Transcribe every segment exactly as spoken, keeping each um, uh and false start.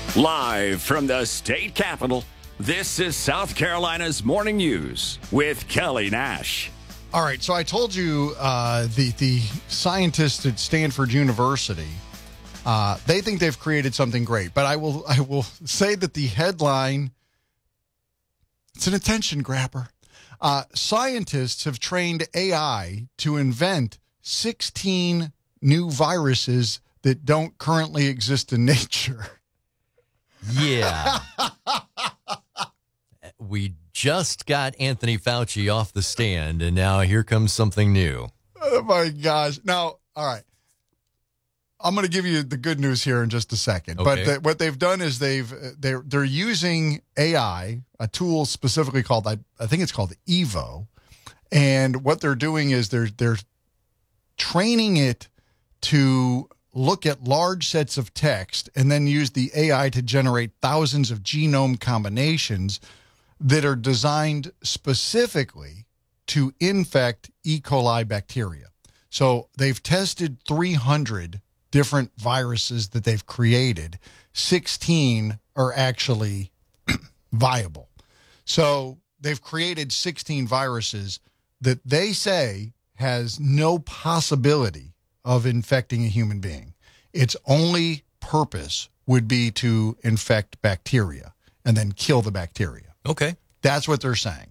Live from the state capitol, this is South Carolina's Morning News with Kelly Nash. All right, so I told you uh, the the scientists at Stanford University, uh, they think they've created something great. But I will I will say that the headline, it's an attention grabber. Uh, scientists have trained A I to invent sixteen new viruses that don't currently exist in nature. Yeah. We just got Anthony Fauci off the stand, and now here comes something new. Oh, my gosh. Now, all right. I'm going to give you the good news here in just a second. Okay. But the, what they've done is they've they're they're using A I, a tool specifically called I, I think it's called Evo, and what they're doing is they're they're training it to look at large sets of text and then use the A I to generate thousands of genome combinations that are designed specifically to infect E. coli bacteria. So they've tested three hundred different viruses that they've created. sixteen are actually viable. So they've created sixteen viruses that they say has no possibility of infecting a human being. Its only purpose would be to infect bacteria and then kill the bacteria. Okay. That's what they're saying.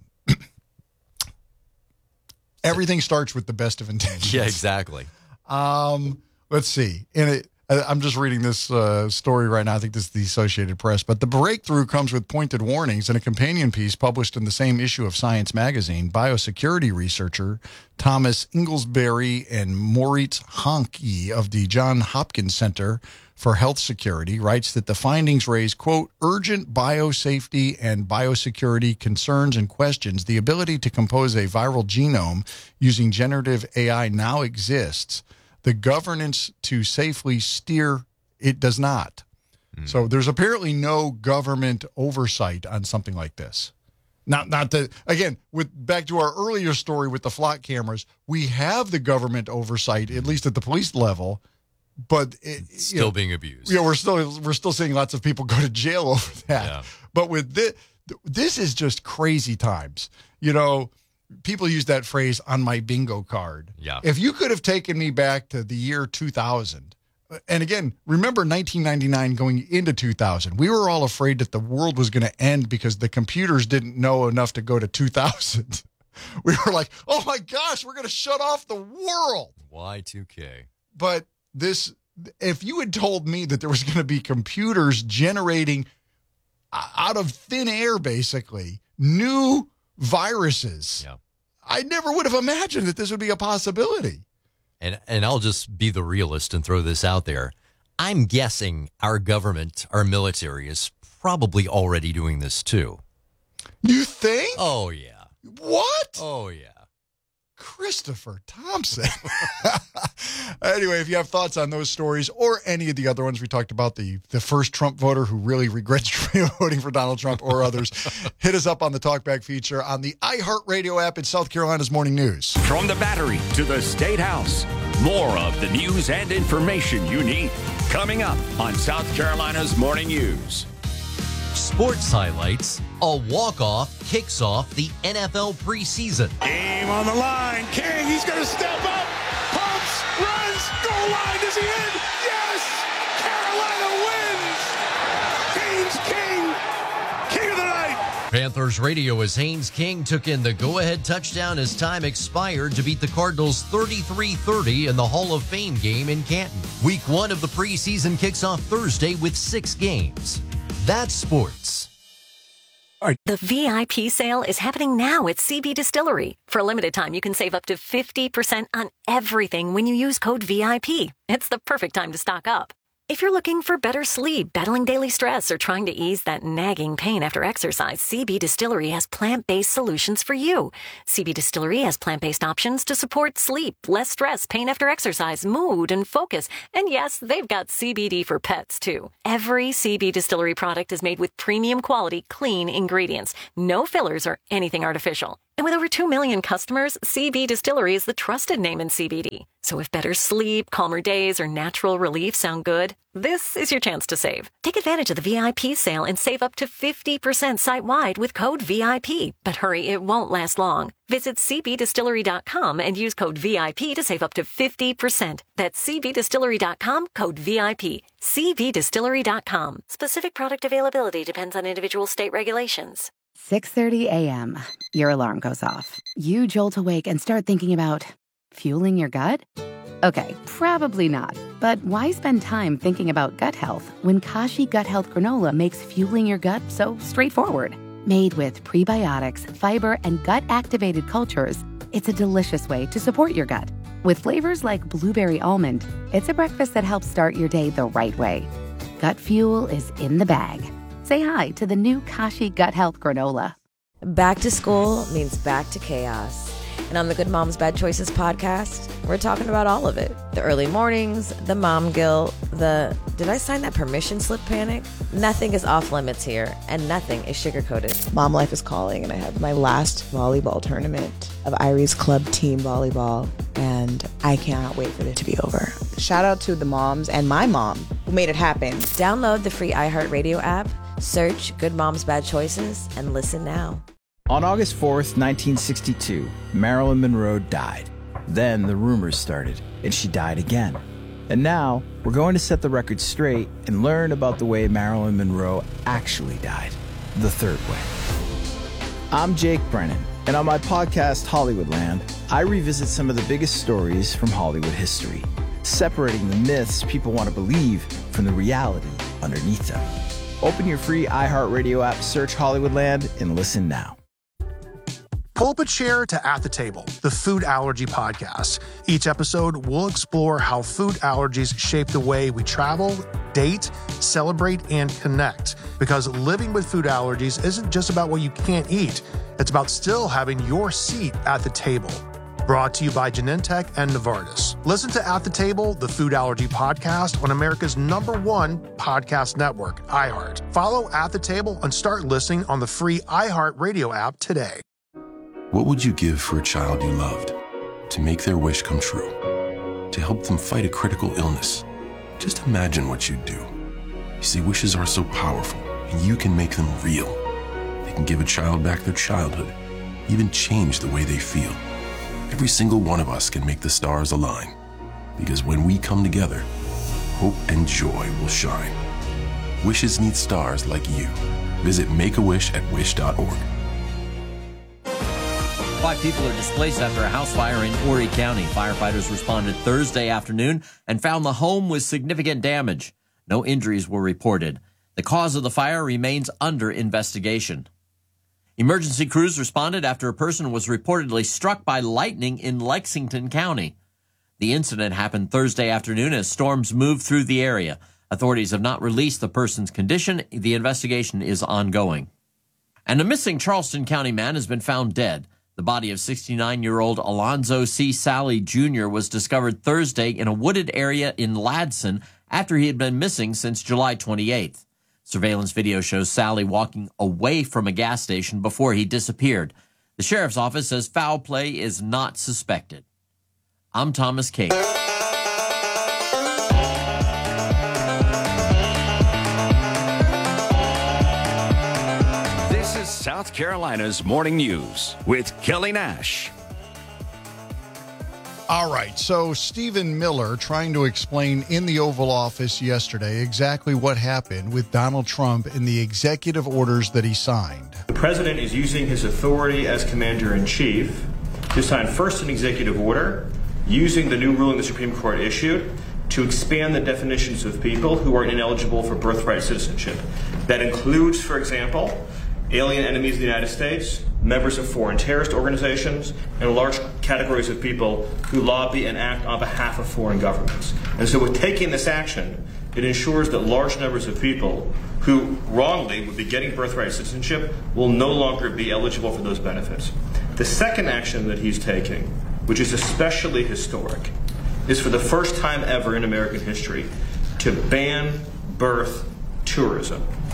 Everything starts with the best of intentions. Yeah, exactly. Um, let's see. And it, I'm just reading this uh, story right now. I think this is the Associated Press. But the breakthrough comes with pointed warnings. In a companion piece published in the same issue of Science magazine, biosecurity researcher Thomas Inglesbury and Moritz Hanke of the Johns Hopkins Center for Health Security writes that the findings raise, quote, urgent biosafety and biosecurity concerns and questions. The ability to compose a viral genome using generative A I now exists. The governance to safely steer it does not. Mm. So there's apparently no government oversight on something like this. Not, not that, again, with back to our earlier story with the flock cameras, we have the government oversight, at least at the police level, but it, it's still know, being abused. Yeah, we're still we're still seeing lots of people go to jail over that. Yeah. But with this, this is just crazy times. You know, people use that phrase on my bingo card. Yeah. If you could have taken me back to the year two thousand, and again, remember nineteen ninety-nine going into two thousand, we were all afraid that the world was going to end because the computers didn't know enough to go to two thousand. We were like, oh my gosh, we're going to shut off the world. Y two K. But this, if you had told me that there was going to be computers generating out of thin air, basically, new viruses, yeah. I never would have imagined that this would be a possibility. And and I'll just be the realist and throw this out there. I'm guessing our government, our military, is probably already doing this too. You think? Oh, yeah. What? Oh, yeah. Christopher Thompson. Anyway, if you have thoughts on those stories or any of the other ones we talked about, the, the first Trump voter who really regrets voting for Donald Trump or others, hit us up on the Talkback feature on the iHeartRadio app at South Carolina's Morning News. From the Battery to the State House, more of the news and information you need coming up on South Carolina's Morning News. Sports highlights. A walk-off kicks off the N F L preseason. Game on the line. King, he's going to step up. Pumps, runs, goal line. Is he in? Yes! Carolina wins. Haynes King, king of the night. Panthers radio as Haynes King took in the go-ahead touchdown as time expired to beat the Cardinals thirty-three thirty in the Hall of Fame game in Canton. Week one of the preseason kicks off Thursday with six games. That's sports. The V I P sale is happening now at C B Distillery. For a limited time, you can save up to fifty percent on everything when you use code V I P. It's the perfect time to stock up. If you're looking for better sleep, battling daily stress, or trying to ease that nagging pain after exercise, C B Distillery has plant-based solutions for you. C B Distillery has plant-based options to support sleep, less stress, pain after exercise, mood, and focus. And yes, they've got C B D for pets, too. Every C B Distillery product is made with premium quality, clean ingredients. No fillers or anything artificial. And with over two million customers, C B Distillery is the trusted name in C B D. So if better sleep, calmer days, or natural relief sound good, this is your chance to save. Take advantage of the V I P sale and save up to fifty percent site-wide with code V I P. But hurry, it won't last long. Visit c b distillery dot com and use code V I P to save up to fifty percent. That's c b distillery dot com, code V I P. c b distillery dot com. Specific product availability depends on individual state regulations. six thirty a.m. Your alarm goes off. You jolt awake and start thinking about fueling your gut? Okay, probably not. But why spend time thinking about gut health when Kashi Gut Health Granola makes fueling your gut so straightforward? Made with prebiotics, fiber, and gut-activated cultures, it's a delicious way to support your gut. With flavors like blueberry almond, it's a breakfast that helps start your day the right way. Gut fuel is in the bag. Say hi to the new Kashi Gut Health Granola. Back to school means back to chaos. And on the Good Moms Bad Choices podcast, we're talking about all of it. The early mornings, the mom guilt, the did I sign that permission slip panic? Nothing is off limits here, and nothing is sugar-coated. Mom life is calling, and I have my last volleyball tournament of Irie's club team volleyball, and I cannot wait for it to be over. Shout out to the moms and my mom who made it happen. Download the free iHeartRadio app, search Good Moms Bad Choices, and listen now. On August fourth, nineteen sixty-two, Marilyn Monroe died. Then the rumors started, and she died again. And now, we're going to set the record straight and learn about the way Marilyn Monroe actually died, the third way. I'm Jake Brennan, and on my podcast, Hollywoodland, I revisit some of the biggest stories from Hollywood history, separating the myths people want to believe from the reality underneath them. Open your free iHeartRadio app, search Hollywoodland, and listen now. Pull up a chair to At the Table, the food allergy podcast. Each episode, we'll explore how food allergies shape the way we travel, date, celebrate, and connect. Because living with food allergies isn't just about what you can't eat. It's about still having your seat at the table. Brought to you by Genentech and Novartis. Listen to At the Table, the food allergy podcast on America's number one podcast network, iHeart. Follow At the Table and start listening on the free iHeartRadio app today. What would you give for a child you loved? To make their wish come true? To help them fight a critical illness? Just imagine what you'd do. You see, wishes are so powerful, and you can make them real. They can give a child back their childhood, even change the way they feel. Every single one of us can make the stars align. Because when we come together, hope and joy will shine. Wishes need stars like you. Visit Make-A-Wish at wish dot org. Five people are displaced after a house fire in Horry County. Firefighters responded Thursday afternoon and found the home with significant damage. No injuries were reported. The cause of the fire remains under investigation. Emergency crews responded after a person was reportedly struck by lightning in Lexington County. The incident happened Thursday afternoon as storms moved through the area. Authorities have not released the person's condition. The investigation is ongoing. And a missing Charleston County man has been found dead. The body of sixty-nine-year-old Alonzo C. Sally Junior was discovered Thursday in a wooded area in Ladson after he had been missing since July twenty-eighth. Surveillance video shows Sally walking away from a gas station before he disappeared. The sheriff's office says foul play is not suspected. I'm Thomas Cate. This is South Carolina's Morning News with Kelly Nash. All right, so Stephen Miller trying to explain in the Oval Office yesterday exactly what happened with Donald Trump in the executive orders that he signed. The president is using his authority as commander-in-chief to sign first an executive order using the new ruling the Supreme Court issued to expand the definitions of people who are ineligible for birthright citizenship. That includes, for example, alien enemies of the United States, members of foreign terrorist organizations, and large categories of people who lobby and act on behalf of foreign governments. And so with taking this action, it ensures that large numbers of people who wrongly would be getting birthright citizenship will no longer be eligible for those benefits. The second action that he's taking, which is especially historic, is for the first time ever in American history to ban birth tourism.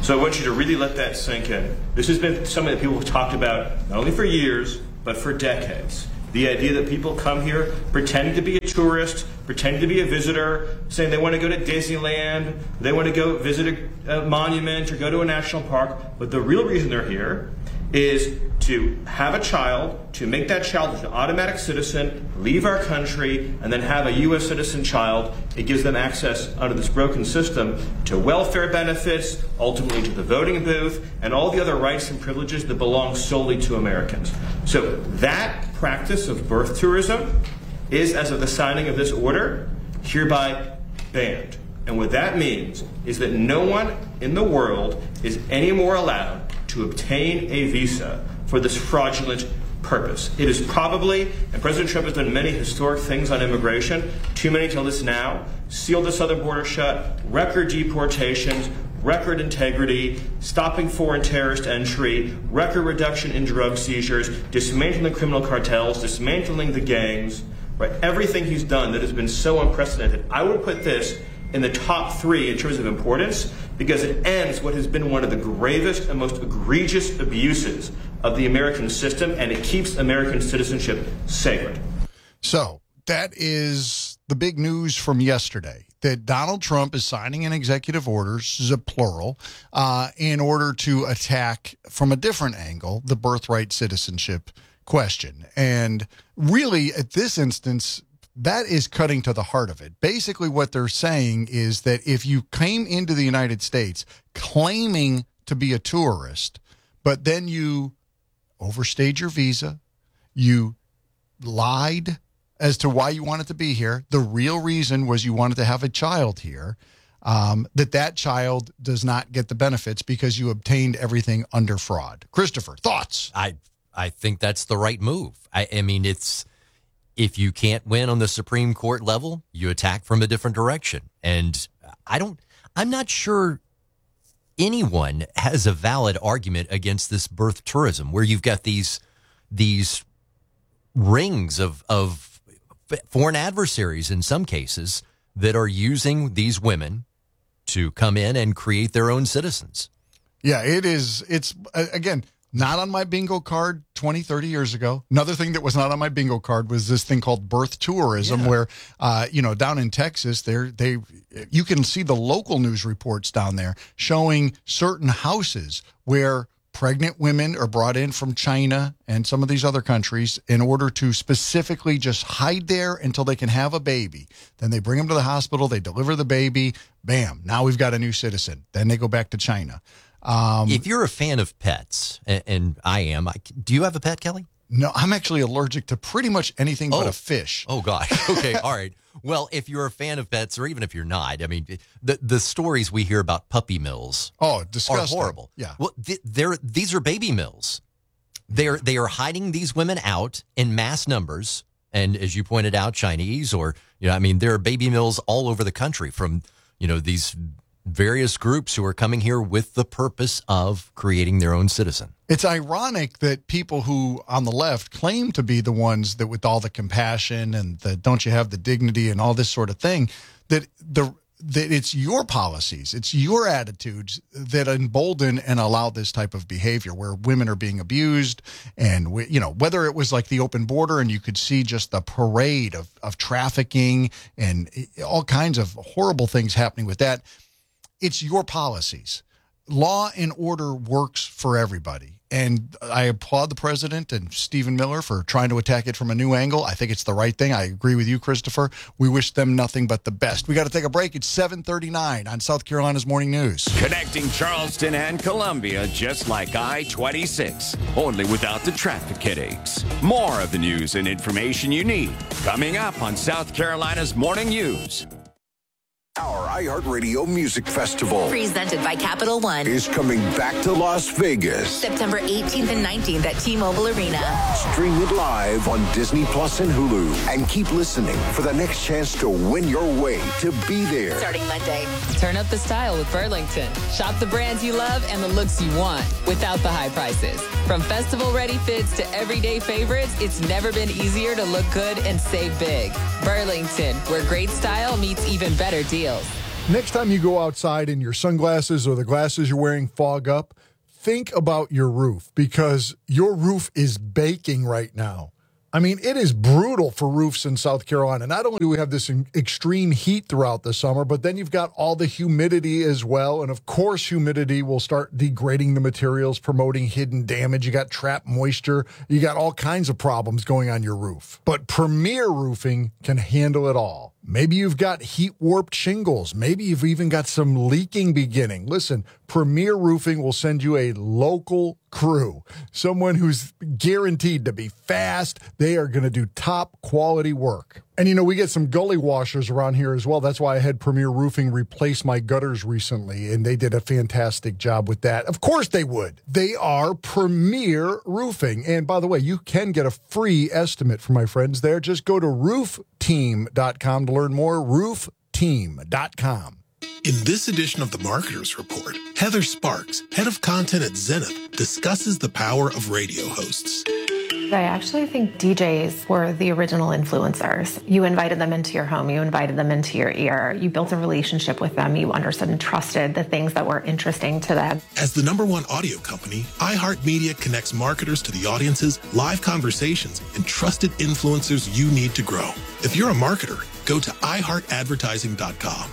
So I want you to really let that sink in. This has been something that people have talked about not only for years, but for decades. The idea that people come here pretending to be a tourist, pretending to be a visitor, saying they want to go to Disneyland, they want to go visit a, a monument or go to a national park. But the real reason they're here is to have a child, to make that child an automatic citizen, leave our country, and then have a U S citizen child. It gives them access under this broken system to welfare benefits, ultimately to the voting booth, and all the other rights and privileges that belong solely to Americans. So that practice of birth tourism is, as of the signing of this order, hereby banned. And what that means is that no one in the world is any more allowed to obtain a visa for this fraudulent purpose. It is probably, and President Trump has done many historic things on immigration, too many till this now, sealed the southern border shut, record deportations, record integrity, stopping foreign terrorist entry, record reduction in drug seizures, dismantling criminal cartels, dismantling the gangs, right? Everything he's done that has been so unprecedented. I would put this in the top three in terms of importance because it ends what has been one of the gravest and most egregious abuses of the American system, and it keeps American citizenship sacred. So that is the big news from yesterday, that Donald Trump is signing an executive order, this is a plural, uh, in order to attack from a different angle the birthright citizenship question. And really, at this instance, that is cutting to the heart of it. Basically, what they're saying is that if you came into the United States claiming to be a tourist, but then you overstayed your visa, you lied as to why you wanted to be here, the real reason was you wanted to have a child here, um, that that child does not get the benefits because you obtained everything under fraud. Christopher, thoughts? I I think that's the right move. I, I mean, it's... If you can't win on the Supreme Court level, you attack from a different direction. And I don't, I'm not sure anyone has a valid argument against this birth tourism where you've got these, these rings of, of foreign adversaries in some cases that are using these women to come in and create their own citizens. Yeah, it is. It's, again, not on my bingo card twenty, thirty years ago. Another thing that was not on my bingo card was this thing called birth tourism, yeah. where, uh, you know, down in Texas, they're, they, you can see the local news reports down there showing certain houses where pregnant women are brought in from China and some of these other countries in order to specifically just hide there until they can have a baby. Then they bring them to the hospital, they deliver the baby, bam, now we've got a new citizen. Then they go back to China. Um, if you're a fan of pets, and, and I am, I, do you have a pet, Kelly? No, I'm actually allergic to pretty much anything oh. but a fish. Oh, gosh. Okay, all right. Well, if you're a fan of pets, or even if you're not, I mean, the the stories we hear about puppy mills oh, disgusting. are horrible. Yeah. Well, th- they're, these are baby mills. They're, they are hiding these women out in mass numbers. And as you pointed out, Chinese or, you know, I mean, there are baby mills all over the country from, you know, these various groups who are coming here with the purpose of creating their own citizen. It's ironic that people who on the left claim to be the ones that with all the compassion and the don't you have the dignity and all this sort of thing, that the that it's your policies, it's your attitudes that embolden and allow this type of behavior where women are being abused. And, we, you know, whether it was like the open border and you could see just the parade of, of trafficking and all kinds of horrible things happening with that. It's your policies. Law and order works for everybody. And I applaud the president and Stephen Miller for trying to attack it from a new angle. I think it's the right thing. I agree with you, Christopher. We wish them nothing but the best. We got to take a break. It's seven thirty-nine on South Carolina's Morning News. Connecting Charleston and Columbia just like I twenty-six, only without the traffic headaches. More of the news and information you need coming up on South Carolina's Morning News. Our iHeartRadio Music Festival, presented by Capital One, is coming back to Las Vegas. September eighteenth and nineteenth at T-Mobile Arena. Stream it live on Disney Plus and Hulu. And keep listening for the next chance to win your way to be there. Starting Monday. Turn up the style with Burlington. Shop the brands you love and the looks you want without the high prices. From festival-ready fits to everyday favorites, it's never been easier to look good and save big. Burlington, where great style meets even better deals. Next time you go outside and your sunglasses or the glasses you're wearing fog up, think about your roof, because your roof is baking right now. I mean, it is brutal for roofs in South Carolina. Not only do we have this extreme heat throughout the summer, but then you've got all the humidity as well. And of course, humidity will start degrading the materials, promoting hidden damage. You got trapped moisture. You got all kinds of problems going on your roof. But Premier Roofing can handle it all. Maybe you've got heat-warped shingles. Maybe you've even got some leaking beginning. Listen, Premier Roofing will send you a local crew, someone who's guaranteed to be fast. They are going to do top-quality work. And, you know, we get some gully washers around here as well. That's why I had Premier Roofing replace my gutters recently, and they did a fantastic job with that. Of course they would. They are Premier Roofing. And, by the way, you can get a free estimate from my friends there. Just go to roof team dot com to learn more. roof team dot com. In this edition of the Marketers Report, Heather Sparks, head of content at Zenith, discusses the power of radio hosts. I actually think D Js were the original influencers. You invited them into your home. You invited them into your ear. You built a relationship with them. You understood and trusted the things that were interesting to them. As the number one audio company, iHeartMedia connects marketers to the audiences, live conversations, and trusted influencers you need to grow. If you're a marketer, go to i heart advertising dot com.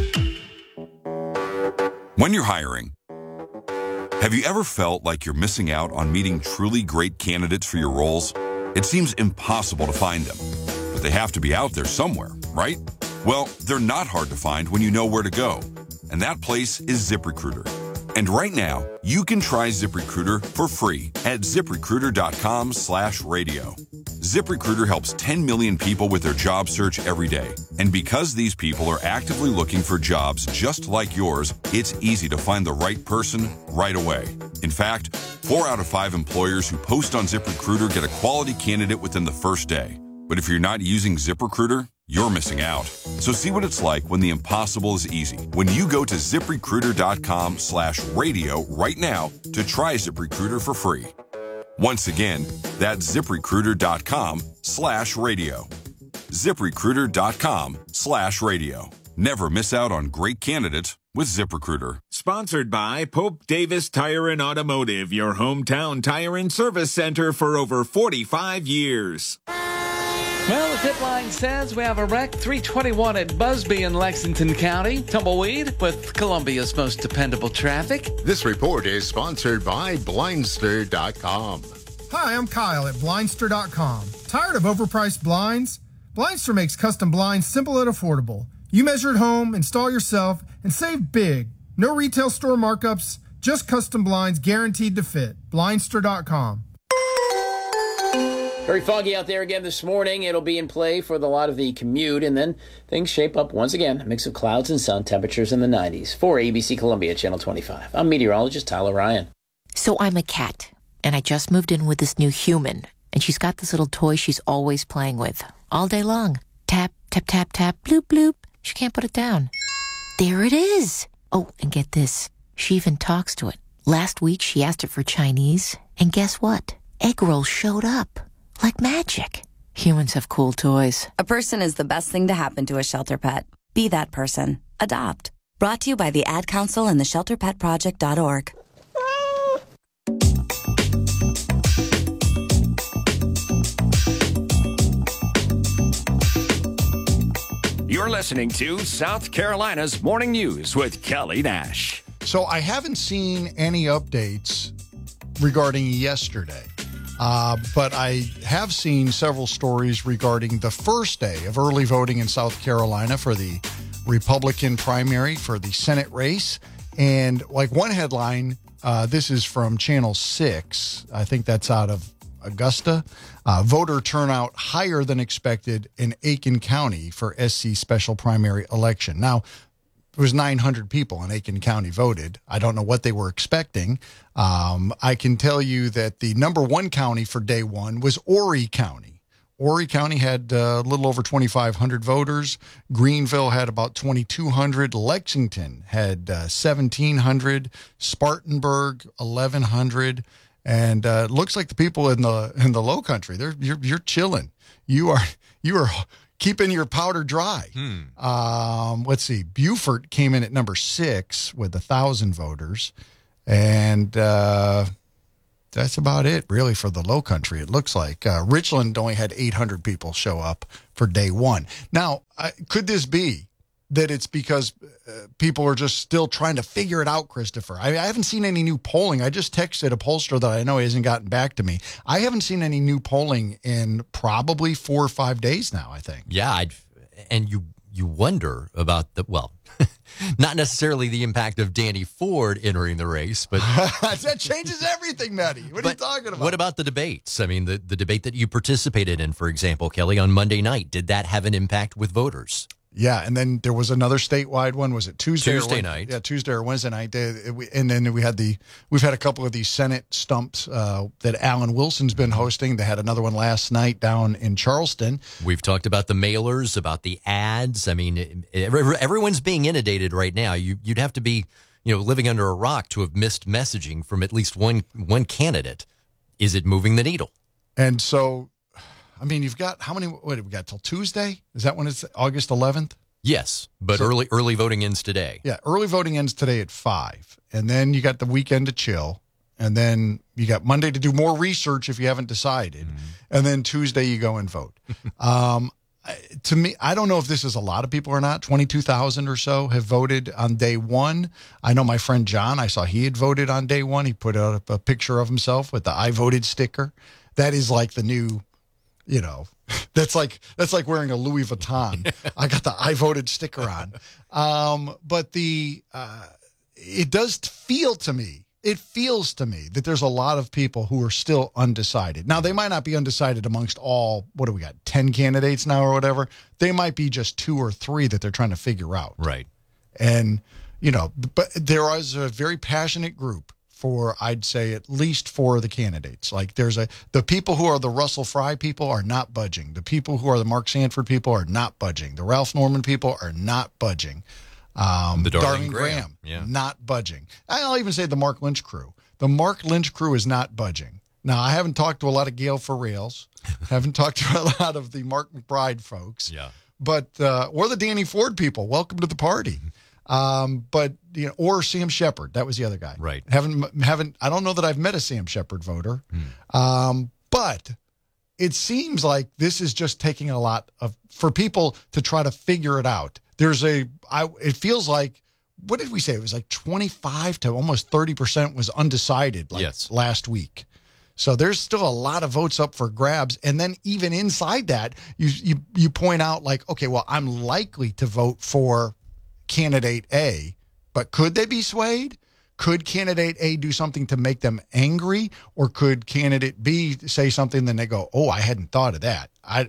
When you're hiring, have you ever felt like you're missing out on meeting truly great candidates for your roles? It seems impossible to find them, but they have to be out there somewhere, right? Well, they're not hard to find when you know where to go, and that place is ZipRecruiter. And right now, you can try ZipRecruiter for free at ziprecruiter dot com slash radio. ZipRecruiter helps ten million people with their job search every day. And because these people are actively looking for jobs just like yours, it's easy to find the right person right away. In fact, four out of five employers who post on ZipRecruiter get a quality candidate within the first day. But if you're not using ZipRecruiter, you're missing out. So see what it's like when the impossible is easy. When you go to ziprecruiter dot com slash radio right now to try ZipRecruiter for free. Once again, that's ziprecruiter dot com slash radio. ziprecruiter dot com slash radio. Never miss out on great candidates with ZipRecruiter. Sponsored by Pope Davis Tire and Automotive, your hometown tire and service center for over forty-five years. Well, the tip line says we have a wreck, three twenty-one at Busby in Lexington County. Tumbleweed with Columbia's most dependable traffic. This report is sponsored by Blindster dot com. Hi, I'm Kyle at Blindster dot com. Tired of overpriced blinds? Blindster makes custom blinds simple and affordable. You measure at home, install yourself, and save big. No retail store markups, just custom blinds guaranteed to fit. Blindster dot com. Very foggy out there again this morning. It'll be in play for the lot of the commute, and then things shape up once again. A mix of clouds and sun, temperatures in the nineties. For A B C Columbia, Channel twenty-five. I'm meteorologist Tyler Ryan. So I'm a cat, and I just moved in with this new human, and she's got this little toy she's always playing with, all day long. Tap, tap, tap, tap, bloop, bloop. She can't put it down. There it is. Oh, and get this. She even talks to it. Last week, she asked it for Chinese, and guess what? Egg rolls showed up. Like magic. Humans have cool toys. A person is the best thing to happen to a shelter pet. Be that person. Adopt. Brought to you by the Ad Council and the shelter pet project dot org. You're listening to South Carolina's Morning News with Kelly Nash. So I haven't seen any updates regarding yesterday. Uh, but I have seen several stories regarding the first day of early voting in South Carolina for the Republican primary for the Senate race. And like one headline, uh, this is from Channel six. I think that's out of Augusta. Uh, voter turnout higher than expected in Aiken County for S C special primary election. Now, it was nine hundred people in Aiken County voted. I don't know what they were expecting. Um, I can tell you that the number one county for day one was Horry County. Horry County had uh, a little over twenty-five hundred voters. Greenville had about twenty-two hundred. Lexington had uh, seventeen hundred. Spartanburg, eleven hundred. And uh, it looks like the people in the in the Low Country, they're you're, you're chilling. You are you are keeping your powder dry. Hmm. Um, let's see. Beaufort came in at number six with a thousand voters, and uh, that's about it, really, for the Low Country. It looks like uh, Richland only had eight hundred people show up for day one. Now, uh, could this be that it's because uh, people are just still trying to figure it out, Christopher? I, I haven't seen any new polling. I just texted a pollster that I know hasn't gotten back to me. I haven't seen any new polling in probably four or five days now, I think. Yeah, I'd, and you you wonder about the, well, not necessarily the impact of Danny Ford entering the race, but that changes everything, Matty. What are you talking about? What about the debates? I mean, the, the debate that you participated in, for example, Kelly, on Monday night, did that have an impact with voters? Yeah, and then there was another statewide one. Was it Tuesday? Tuesday or night. Yeah, Tuesday or Wednesday night. And then we had the we've had a couple of these Senate stumps uh, that Alan Wilson's been hosting. They had another one last night down in Charleston. We've talked about the mailers, about the ads. I mean, everyone's being inundated right now. You, you'd have to be, you know, living under a rock to have missed messaging from at least one one candidate. Is it moving the needle? And so, I mean, you've got how many? What have we got till Tuesday? Is that when it's August eleventh? Yes, but So- early early voting ends today. Yeah, early voting ends today at five, and then you got the weekend to chill, and then you got Monday to do more research if you haven't decided, and then Tuesday you go and vote. um, I- to me, I don't know if this is a lot of people or not. Twenty-two thousand or so have voted on day one. I know my friend John. I saw he had voted on day one. He put up a picture of himself with the "I voted" sticker. That is like the new. You know, that's like that's like wearing a Louis Vuitton. I got the "I voted" sticker on. Um, but the uh, it does feel to me, it feels to me that there's a lot of people who are still undecided. Now, they might not be undecided amongst all, what do we got, ten candidates now or whatever. They might be just two or three that they're trying to figure out. Right. And, you know, but there is a very passionate group for, I'd say, at least four of the candidates. Like there's a, the people who are the Russell Fry people are not budging. The people who are the Mark Sanford people are not budging. The Ralph Norman people are not budging. Um, The Darlene Darlene Graham, Graham, yeah. not budging. I'll even say the Mark Lynch crew. The Mark Lynch crew is not budging. Now, I haven't talked to a lot of Gail for Rails. haven't talked to a lot of the Mark McBride folks. Yeah. But, uh, or the Danny Ford people. Welcome to the party. Um, but you know, or Sam Shepard, that was the other guy. Right. Haven't haven't. I don't know that I've met a Sam Shepard voter. Um, but it seems like this is just taking a lot of for people to try to figure it out. There's a. I. It feels like. What did we say? It was like twenty-five to almost thirty percent was undecided. Like Yes. Last week. So there's still a lot of votes up for grabs. And then even inside that, you you you point out like, okay, well, I'm likely to vote for candidate A, but could they be swayed? Could candidate A do something to make them angry? Or could candidate B say something, then they go, oh, I hadn't thought of that. I,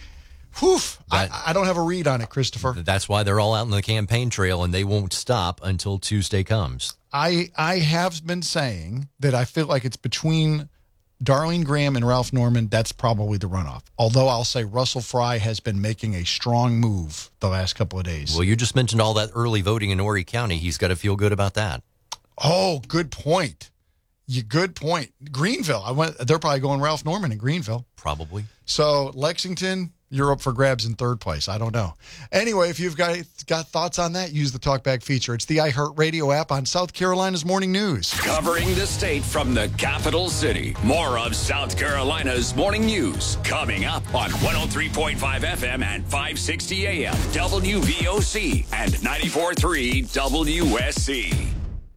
whew, I, I don't have a read on it, Christopher. That's why they're all out on the campaign trail, and they won't stop until Tuesday comes. I I have been saying that I feel like it's between Darlene Graham and Ralph Norman. That's probably the runoff. Although I'll say Russell Fry has been making a strong move the last couple of days. Well, you just mentioned all that early voting in Horry County. He's got to feel good about that. Oh, good point. You good point. Greenville. I went. They're probably going Ralph Norman in Greenville. Probably. So Lexington, you're up for grabs in third place. I don't know. Anyway, if you've got got thoughts on that, use the Talkback feature. It's the iHeartRadio app on South Carolina's Morning News. Covering the state from the capital city. More of South Carolina's Morning News coming up on one oh three point five F M and five sixty A M W V O C and ninety-four point three W S C.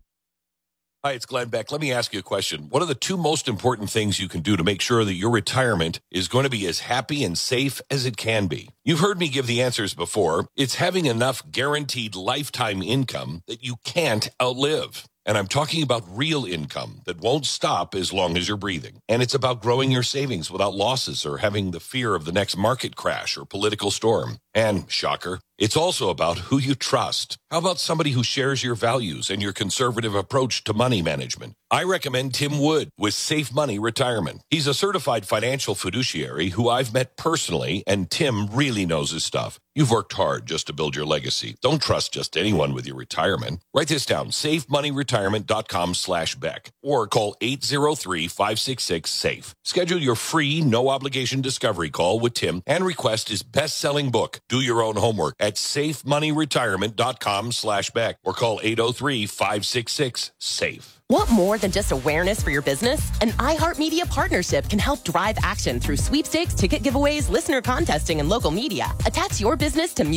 Hi, it's Glenn Beck. Let me ask you a question. What are the two most important things you can do to make sure that your retirement is going to be as happy and safe as it can be? You've heard me give the answers before. It's having enough guaranteed lifetime income that you can't outlive. And I'm talking about real income that won't stop as long as you're breathing. And it's about growing your savings without losses or having the fear of the next market crash or political storm. And, shocker, It's also about who you trust. How about somebody who shares your values and your conservative approach to money management? I recommend Tim Wood with Safe Money Retirement. He's a certified financial fiduciary who I've met personally, and Tim really knows his stuff. You've worked hard just to build your legacy. Don't trust just anyone with your retirement. Write this down, safemoneyretirement.com slash Beck, or call eight oh three, five six six, SAFE. Schedule your free, no-obligation discovery call with Tim and request his best-selling book, Do Your Own Homework, at safemoneyretirement.com slash Beck, or call eight oh three, five six six, SAFE. Want more than just awareness for your business? An iHeartMedia partnership can help drive action through sweepstakes, ticket giveaways, listener contesting, and local media. Attach your business to